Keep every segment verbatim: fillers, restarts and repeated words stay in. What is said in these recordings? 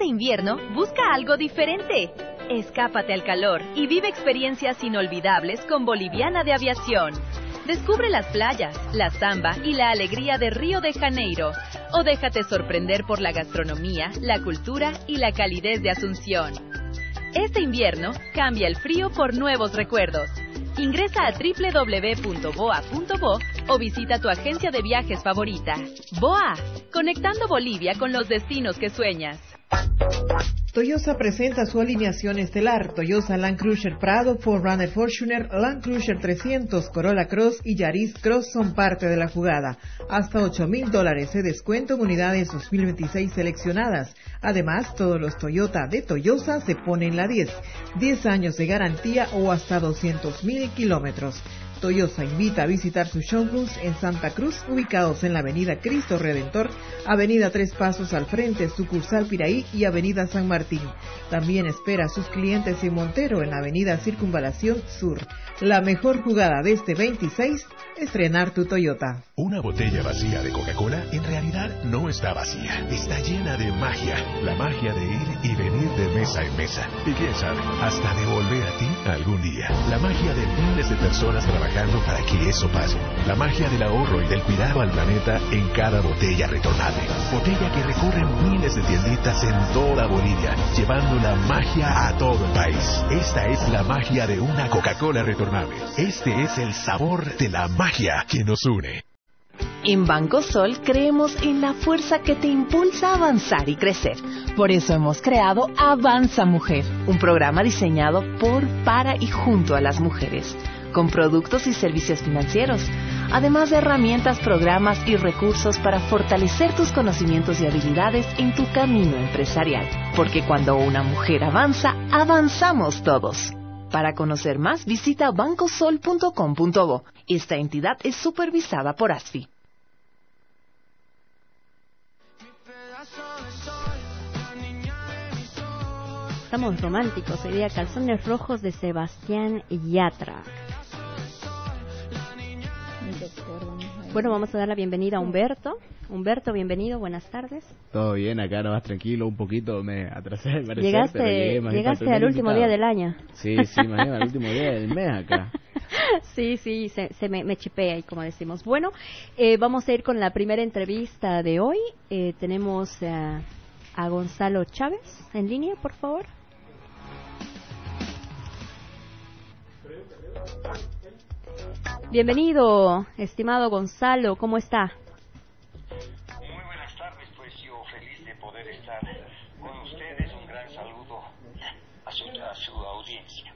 Este invierno, busca algo diferente. Escápate al calor y vive experiencias inolvidables con Boliviana de Aviación. Descubre las playas, la samba y la alegría de Río de Janeiro. O déjate sorprender por la gastronomía, la cultura y la calidez de Asunción. Este invierno, cambia el frío por nuevos recuerdos. Ingresa a doble u doble u doble u punto boa punto bo o visita tu agencia de viajes favorita. B O A, conectando Bolivia con los destinos que sueñas. Toyota presenta su alineación estelar. Toyota Land Cruiser Prado, cuatro runner Fortuner, Land Cruiser trescientos, Corolla Cross y Yaris Cross son parte de la jugada. Hasta ocho mil dólares de descuento en unidades dos mil veintiséis seleccionadas. Además, todos los Toyota de Toyota se ponen la diez. diez años de garantía o hasta doscientos mil kilómetros. Toyota invita a visitar sus showrooms en Santa Cruz, ubicados en la Avenida Cristo Redentor, Avenida Tres Pasos al Frente, Sucursal Piraí y Avenida San Martín. También espera a sus clientes en Montero, en la Avenida Circunvalación Sur. La mejor jugada de este veintiséis, estrenar tu Toyota. Una botella vacía de Coca-Cola en realidad no está vacía, está llena de magia. La magia de ir y venir de mesa en mesa. Y quién sabe, hasta de volver a ti algún día. La magia de miles de personas trabajando para que eso pase. La magia del ahorro y del cuidado al planeta en cada botella retornable. Botella que recorre miles de tienditas en toda Bolivia, llevando la magia a todo el país. Esta es la magia de una Coca-Cola retornable. Este es el sabor de la magia que nos une. En Banco Sol creemos en la fuerza que te impulsa a avanzar y crecer. Por eso hemos creado Avanza Mujer, un programa diseñado por, para y junto a las mujeres, con productos y servicios financieros, además de herramientas, programas y recursos para fortalecer tus conocimientos y habilidades en tu camino empresarial. Porque cuando una mujer avanza, avanzamos todos. Para conocer más, visita bancosol punto com punto bo. Esta entidad es supervisada por A S F I. Estamos románticos, sería Calzones Rojos de Sebastián Yatra. Bueno, vamos a dar la bienvenida a Humberto. Humberto, bienvenido, buenas tardes. Todo bien, acá nomás tranquilo, un poquito me atrasé al parecer, Llegaste, pero llegué más llegaste al último invitado. Día del año. Sí, sí, más bien al último día del mes acá. Sí, sí, se, se me, me chipea ahí, como decimos. Bueno, eh, vamos a ir con la primera entrevista de hoy. Eh, tenemos eh, a Gonzalo Chávez en línea, por favor. Bienvenido, estimado Gonzalo, ¿cómo está? Muy buenas tardes, pues yo feliz de poder estar con ustedes. Un gran saludo a su, a su audiencia.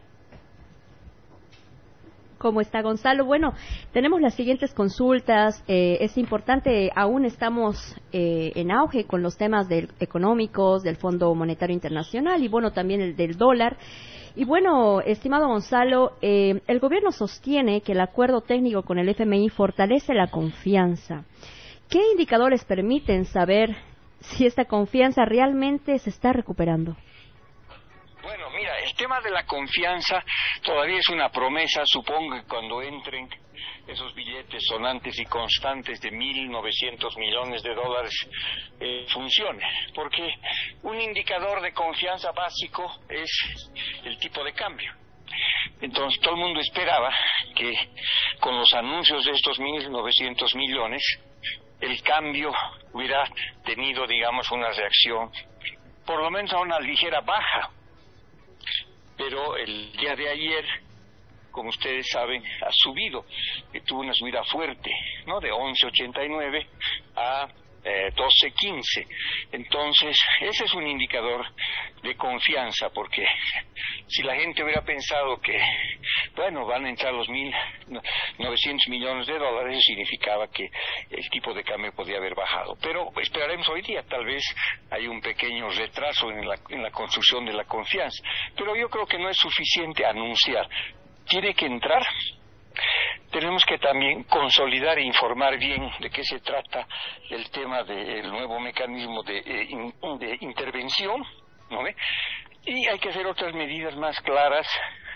¿Cómo está, Gonzalo? Bueno, tenemos las siguientes consultas. Eh, es importante, aún estamos eh, en auge con los temas del, económicos, del Fondo Monetario Internacional y, bueno, también el del dólar. Y bueno, estimado Gonzalo, eh, el gobierno sostiene que el acuerdo técnico con el F M I fortalece la confianza. ¿Qué indicadores permiten saber si esta confianza realmente se está recuperando? Bueno, mira, el tema de la confianza todavía es una promesa. Supongo que cuando entren esos billetes sonantes y constantes de mil novecientos millones de dólares eh, funcione, porque un indicador de confianza básico es el tipo de cambio. Entonces todo el mundo esperaba que con los anuncios de estos mil novecientos millones el cambio hubiera tenido, digamos, una reacción por lo menos a una ligera baja, pero el día de ayer, como ustedes saben, ha subido, que tuvo una subida fuerte, ¿no? De once ochenta y nueve a eh, doce quince. Entonces, ese es un indicador de confianza, porque si la gente hubiera pensado que, bueno, van a entrar los mil novecientos millones de dólares, eso significaba que el tipo de cambio podía haber bajado. Pero esperaremos hoy día, tal vez hay un pequeño retraso en la, en la construcción de la confianza. Pero yo creo que no es suficiente anunciar. Tiene que entrar. Tenemos que también consolidar e informar bien de qué se trata el tema del nuevo mecanismo de, de intervención, ¿no ve? Y hay que hacer otras medidas más claras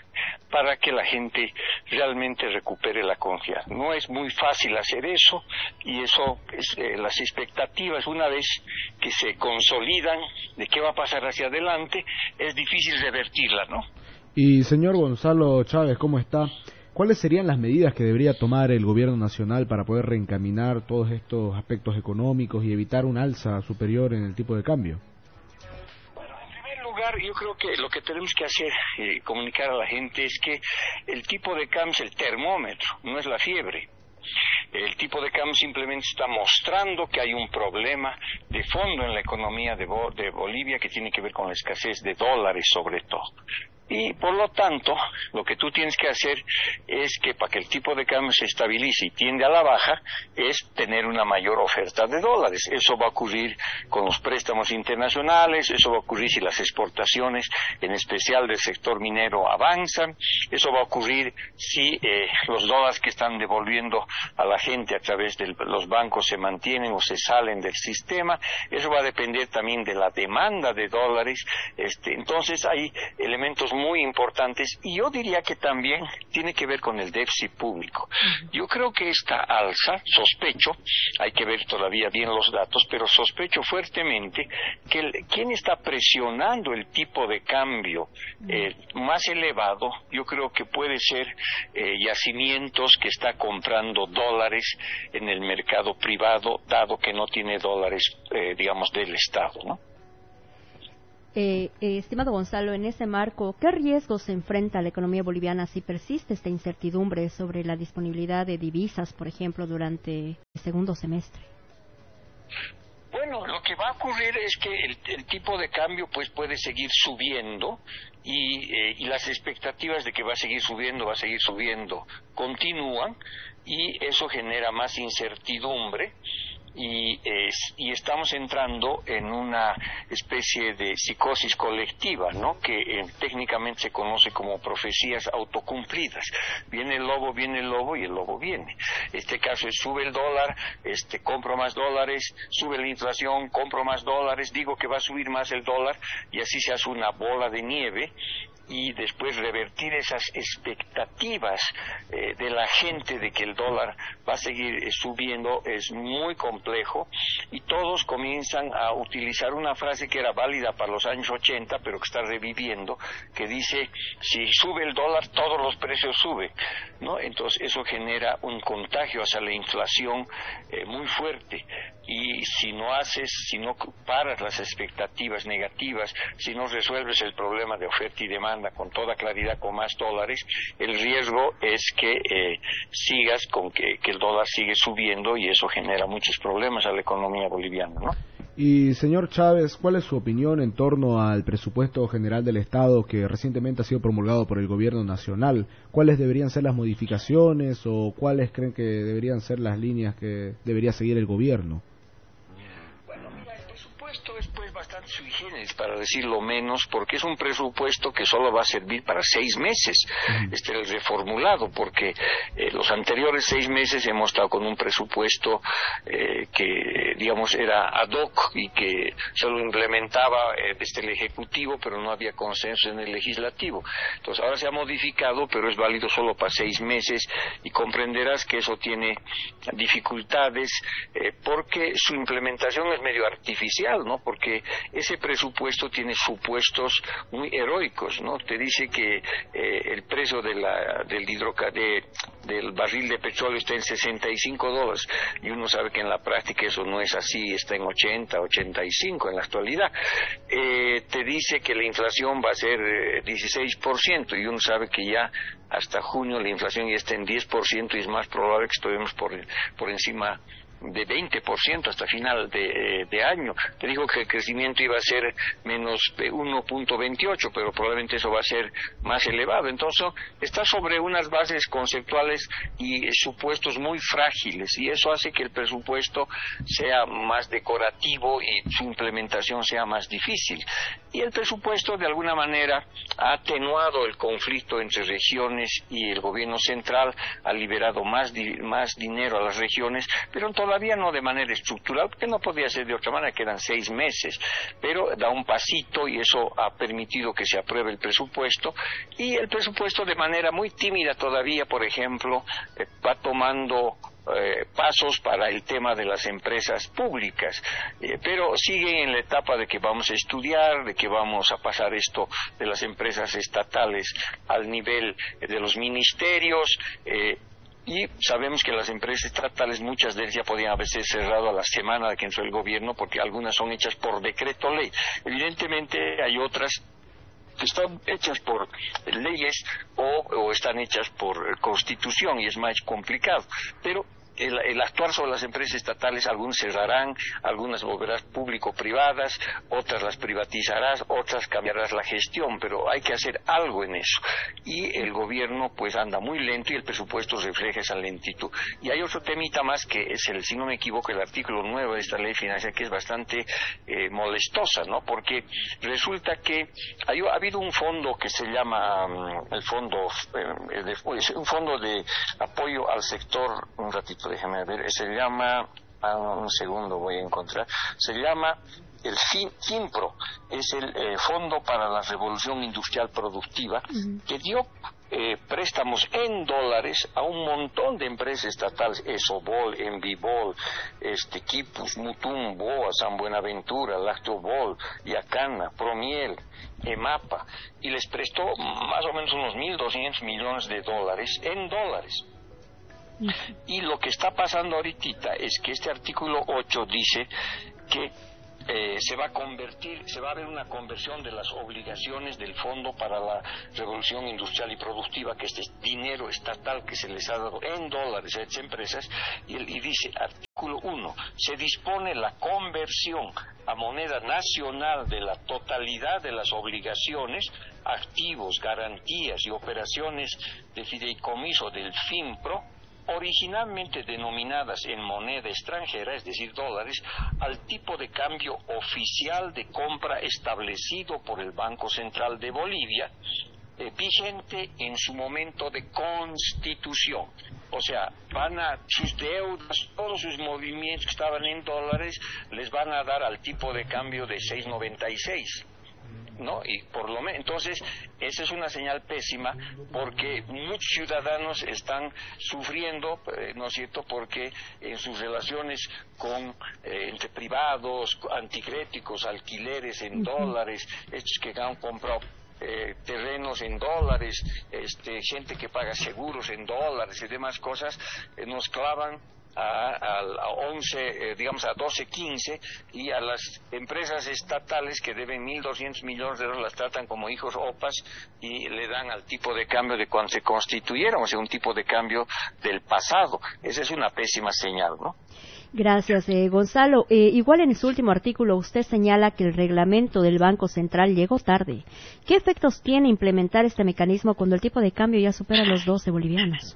para que la gente realmente recupere la confianza. No es muy fácil hacer eso, y eso es, eh, las expectativas, una vez que se consolidan de qué va a pasar hacia adelante, es difícil revertirla, ¿no? Y señor Gonzalo Chávez, ¿cómo está? ¿Cuáles serían las medidas que debería tomar el gobierno nacional para poder reencaminar todos estos aspectos económicos y evitar un alza superior en el tipo de cambio? Yo creo que lo que tenemos que hacer, eh, comunicar a la gente, es que el tipo de cambio es el termómetro, no es la fiebre. El tipo de cambio simplemente está mostrando que hay un problema de fondo en la economía de, Bo- de Bolivia, que tiene que ver con la escasez de dólares sobre todo. Y por lo tanto, lo que tú tienes que hacer es que para que el tipo de cambio se estabilice y tiende a la baja, es tener una mayor oferta de dólares. Eso va a ocurrir con los préstamos internacionales, eso va a ocurrir si las exportaciones, en especial del sector minero, avanzan, eso va a ocurrir si eh, los dólares que están devolviendo a la gente a través de los bancos se mantienen o se salen del sistema. Eso va a depender también de la demanda de dólares. Este, entonces hay elementos muy muy importantes, y yo diría que también tiene que ver con el déficit público. Yo creo que esta alza, sospecho, hay que ver todavía bien los datos, pero sospecho fuertemente que el, quien está presionando el tipo de cambio eh, más elevado, yo creo que puede ser eh, yacimientos que está comprando dólares en el mercado privado, dado que no tiene dólares, eh, digamos, del Estado, ¿no? Eh, eh, estimado Gonzalo, en ese marco, ¿qué riesgos se enfrenta la economía boliviana si persiste esta incertidumbre sobre la disponibilidad de divisas, por ejemplo, durante el segundo semestre? Bueno, lo que va a ocurrir es que el, el tipo de cambio pues puede seguir subiendo, y, eh, y las expectativas de que va a seguir subiendo, va a seguir subiendo, continúan, y eso genera más incertidumbre. Y, es, y estamos entrando en una especie de psicosis colectiva, ¿no? Que eh, técnicamente se conoce como profecías autocumplidas. Viene el lobo, viene el lobo y el lobo viene. Este caso es: sube el dólar, este compro más dólares, sube la inflación, compro más dólares, digo que va a subir más el dólar, y así se hace una bola de nieve. Y después revertir esas expectativas eh, de la gente de que el dólar va a seguir eh, subiendo es muy complejo, y todos comienzan a utilizar una frase que era válida para los años ochenta, pero que está reviviendo, que dice: si sube el dólar, todos los precios suben, ¿no? Entonces eso genera un contagio hacia la inflación eh, muy fuerte. Y si no haces, si no paras las expectativas negativas, si no resuelves el problema de oferta y demanda con toda claridad, con más dólares, el riesgo es que eh, sigas con que, que el dólar sigue subiendo, y eso genera muchos problemas a la economía boliviana, ¿no? Y señor Chávez, ¿cuál es su opinión en torno al presupuesto general del Estado que recientemente ha sido promulgado por el gobierno nacional? ¿Cuáles deberían ser las modificaciones, o cuáles creen que deberían ser las líneas que debería seguir el gobierno? Esto es pues bastante sui generis, para decirlo menos, porque es un presupuesto que solo va a servir para seis meses, este el reformulado, porque eh, los anteriores seis meses hemos estado con un presupuesto eh, que, digamos, era ad hoc y que solo implementaba eh, desde el Ejecutivo, pero no había consenso en el Legislativo. Entonces ahora se ha modificado, pero es válido solo para seis meses, y comprenderás que eso tiene dificultades eh, porque su implementación es medio artificial, ¿no? Porque ese presupuesto tiene supuestos muy heroicos, ¿no? Te dice que eh, el precio de la, del hidroca, de, del barril de petróleo está en sesenta y cinco dólares, y uno sabe que en la práctica eso no es así, está en ochenta, ochenta y cinco en la actualidad. Eh, te dice que la inflación va a ser eh, dieciséis por ciento, y uno sabe que ya hasta junio la inflación ya está en diez por ciento, y es más probable que estemos por, por encima de veinte por ciento hasta final de, de año. Te digo que el crecimiento iba a ser menos de uno punto veintiocho, pero probablemente eso va a ser más elevado. Entonces está sobre unas bases conceptuales y supuestos muy frágiles, y eso hace que el presupuesto sea más decorativo y su implementación sea más difícil. Y el presupuesto de alguna manera ha atenuado el conflicto entre regiones y el gobierno central, ha liberado más, di- más dinero a las regiones, pero en toda todavía no de manera estructural, porque no podía ser de otra manera, quedan seis meses, pero da un pasito y eso ha permitido que se apruebe el presupuesto, y el presupuesto de manera muy tímida todavía, por ejemplo, eh, va tomando Eh, pasos para el tema de las empresas públicas, eh, pero siguen en la etapa de que vamos a estudiar, de que vamos a pasar esto de las empresas estatales al nivel de los ministerios, eh, y sabemos que las empresas estatales, muchas de ellas ya podían haberse cerrado a la semana de que entró el gobierno, porque algunas son hechas por decreto ley. Evidentemente hay otras que están hechas por leyes o, o están hechas por constitución y es más complicado, pero el, el actuar sobre las empresas estatales, algunas cerrarán, algunas volverás público-privadas, otras las privatizarás, otras cambiarás la gestión, pero hay que hacer algo en eso, y el gobierno pues anda muy lento y el presupuesto refleja esa lentitud. Y hay otro temita más que es el, si no me equivoco, el artículo nueve de esta ley financiera, que es bastante eh, molestosa, ¿no? Porque resulta que hay, ha habido un fondo que se llama um, el fondo eh, de, un fondo de apoyo al sector, un ratito déjame ver, se llama, ah, un segundo voy a encontrar, se llama el FINPRO, es el eh, Fondo para la Revolución Industrial Productiva, uh-huh. que dio eh, préstamos en dólares a un montón de empresas estatales, Esobol, Envibol, este, Quipus, Mutum, Boa, San Buenaventura, Lactobol, Yacana, Promiel, EMAPA, y les prestó más o menos unos mil doscientos millones de dólares en dólares. Y lo que está pasando ahorita es que este artículo ocho dice que eh, se va a convertir, se va a haber una conversión de las obligaciones del Fondo para la Revolución Industrial y Productiva, que este dinero estatal que se les ha dado en dólares a estas empresas, y, y dice, artículo uno, se dispone la conversión a moneda nacional de la totalidad de las obligaciones, activos, garantías y operaciones de fideicomiso del FINPRO, originalmente denominadas en moneda extranjera, es decir, dólares, al tipo de cambio oficial de compra establecido por el Banco Central de Bolivia, eh, vigente en su momento de constitución. O sea, van a sus deudas, todos sus movimientos que estaban en dólares, les van a dar al tipo de cambio de seis noventa y seis. ¿No? Y por lo menos, entonces, esa es una señal pésima, porque muchos ciudadanos están sufriendo, eh, ¿no es cierto?, porque en sus relaciones con eh, entre privados, anticréticos, alquileres en dólares, estos que han comprado Eh, terrenos en dólares, este, gente que paga seguros en dólares y demás cosas, eh, nos clavan a, a, a once, eh, digamos a doce, quince, y a las empresas estatales que deben mil doscientos millones de dólares las tratan como hijos opas y le dan al tipo de cambio de cuando se constituyeron, o sea, un tipo de cambio del pasado. Esa es una pésima señal, ¿no? Gracias, eh, Gonzalo. Eh, igual en su último artículo usted señala que el reglamento del Banco Central llegó tarde. ¿Qué efectos tiene implementar este mecanismo cuando el tipo de cambio ya supera los doce bolivianos?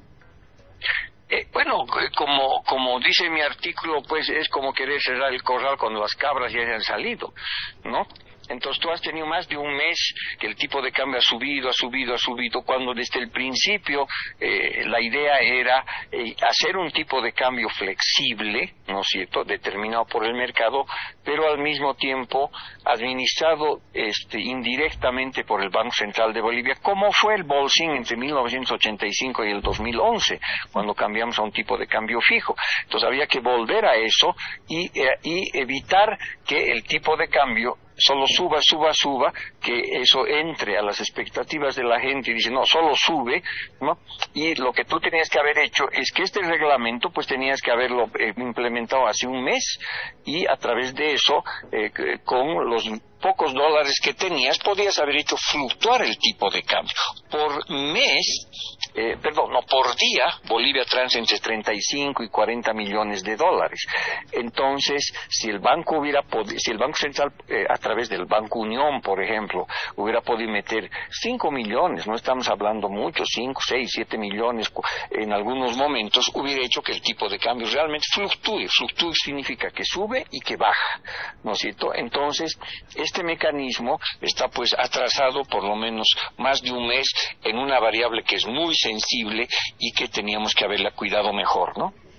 Eh, bueno, como como dice mi artículo, pues es como querer cerrar el corral cuando las cabras ya hayan salido, ¿no? Entonces tú has tenido más de un mes que el tipo de cambio ha subido, ha subido, ha subido, cuando desde el principio eh, la idea era eh, hacer un tipo de cambio flexible, ¿no es cierto?, determinado por el mercado, pero al mismo tiempo administrado este, indirectamente por el Banco Central de Bolivia, como fue el Bolsín entre mil novecientos ochenta y cinco y el dos mil once, cuando cambiamos a un tipo de cambio fijo. Entonces había que volver a eso y, eh, y evitar que el tipo de cambio solo suba, suba, suba, que eso entre a las expectativas de la gente y dice, no, solo sube, ¿no? Y lo que tú tenías que haber hecho es que este reglamento, pues tenías que haberlo eh, implementado hace un mes, y a través de eso, eh, con los pocos dólares que tenías, podías haber hecho fluctuar el tipo de cambio. Por mes, eh, perdón, no, por día, Bolivia transa entre treinta y cinco y cuarenta millones de dólares. Entonces, si el banco hubiera podido, si el Banco Central, eh, a través del Banco Unión, por ejemplo, hubiera podido meter cinco millones, no estamos hablando mucho, cinco, seis, siete millones en algunos momentos, hubiera hecho que el tipo de cambio realmente fluctúe. Fluctúe significa que sube y que baja, ¿no es cierto? Entonces, este mecanismo está pues atrasado por lo menos más de un mes en una variable que es muy sensible y que teníamos que haberla cuidado mejor, ¿no?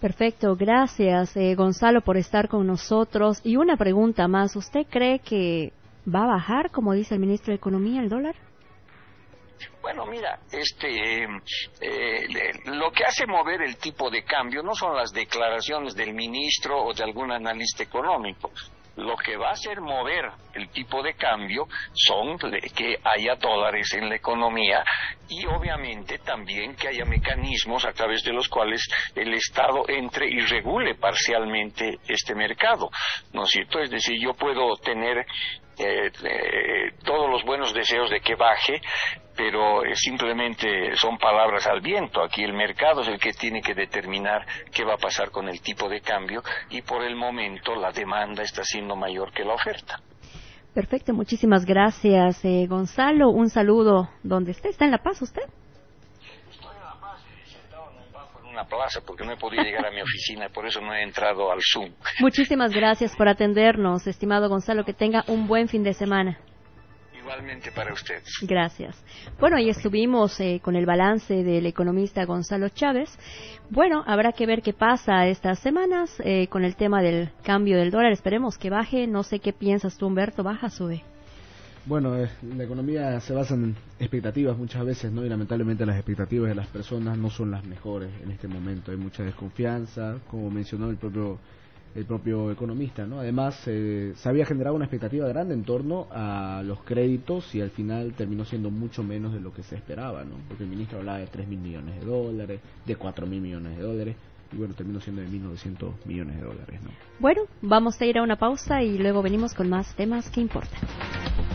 Perfecto, gracias eh, Gonzalo por estar con nosotros. Y una pregunta más, ¿usted cree que va a bajar, como dice el ministro de Economía, el dólar? Bueno, mira, este, eh, lo que hace mover el tipo de cambio no son las declaraciones del ministro o de algún analista económico. Lo que va a hacer mover el tipo de cambio son que haya dólares en la economía y obviamente también que haya mecanismos a través de los cuales el Estado entre y regule parcialmente este mercado, ¿no es cierto? Es decir, yo puedo tener eh, eh, todos los buenos deseos de que baje, pero eh, simplemente son palabras al viento. Aquí el mercado es el que tiene que determinar qué va a pasar con el tipo de cambio y por el momento la demanda está siendo mayor que la oferta. Perfecto, muchísimas gracias eh, Gonzalo. Un saludo donde esté. ¿Está en La Paz usted? Estoy en La Paz, sentado en un banco en una plaza porque no he podido llegar a mi oficina, por eso no he entrado al Zoom. Muchísimas gracias por atendernos, estimado Gonzalo. Que tenga un buen fin de semana. Igualmente para usted. Gracias. Bueno, ahí estuvimos eh, con el balance del economista Gonzalo Chávez. Bueno, habrá que ver qué pasa estas semanas eh, con el tema del cambio del dólar. Esperemos que baje. No sé qué piensas tú, Humberto. ¿Baja, sube? Bueno, eh, la economía se basa en expectativas muchas veces, ¿no? Y lamentablemente las expectativas de las personas no son las mejores en este momento. Hay mucha desconfianza, como mencionó el propio el propio economista, ¿no? Además, eh, se había generado una expectativa grande en torno a los créditos y al final terminó siendo mucho menos de lo que se esperaba, ¿no? Porque el ministro hablaba de tres mil millones de dólares, de cuatro mil millones de dólares, y bueno, terminó siendo de mil novecientos millones de dólares, ¿no? Bueno, vamos a ir a una pausa y luego venimos con más temas que importan.